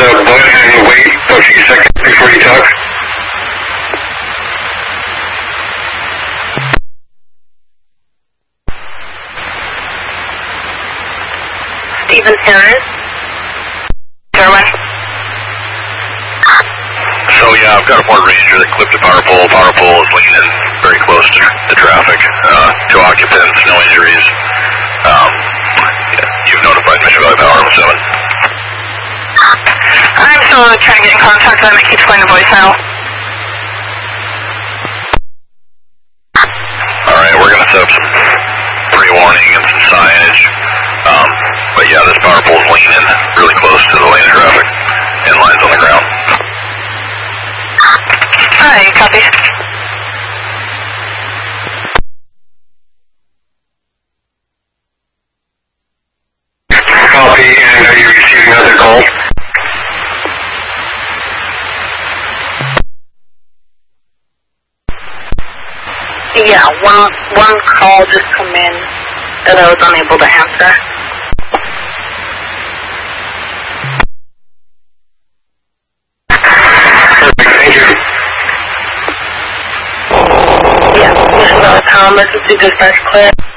go ahead and wait a few seconds before you talk. Steven Harris. Darwin. So yeah, I've got a Ford Ranger that clipped a power pole. Power pole is leaning in very close to the traffic. Two occupants, no injuries. You've notified Mission Valley Power, I'm assuming. I'm still trying to get in contact with them. It keeps going to voicemail. Alright, we're going to set up some pre-warning and some signage. But yeah, this power pole is leaning in really close to the lane of traffic and lines on the ground. Alright, copy. Copy, and are you receiving other calls? Yeah, one call just come in that I was unable to answer. Perfect, thank you. Yeah, Mission Valley Power emergency dispatch clear.